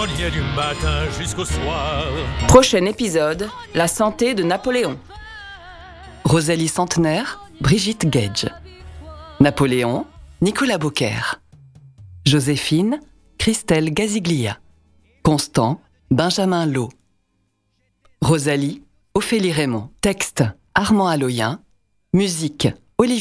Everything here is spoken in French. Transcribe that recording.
y est du matin jusqu'au soir. Prochain épisode, la santé de Napoléon. Rosalie Centenaire, Brigitte Gage. Napoléon, Nicolas Beaucaire. Joséphine, Christelle Gaziglia. Constant, Benjamin Lot. Rosalie, Ophélie Raymond. Texte, Armand Aloyen. Musique,